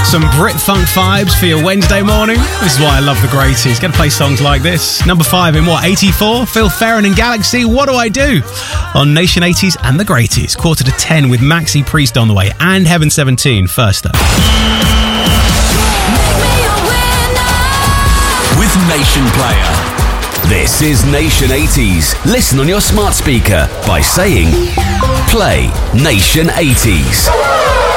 Some Brit Funk vibes for your Wednesday morning. This is why I love the Greaties. Gonna play songs like this. Number 5 in what, 84? Phil Ferrin and Galaxy, What Do I Do? On Nation 80s and the Greaties. 9:45 with Maxi Priest on the way and Heaven 17 first up. With Nation Player. This is Nation 80s. Listen on your smart speaker by saying, play Nation 80s.